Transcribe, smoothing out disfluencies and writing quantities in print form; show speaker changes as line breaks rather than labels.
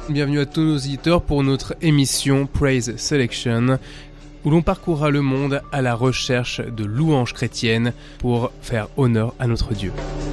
Bienvenue à tous nos auditeurs pour notre émission Praise Selection, où l'on parcourra le monde à la recherche de louanges chrétiennes pour faire honneur à notre Dieu.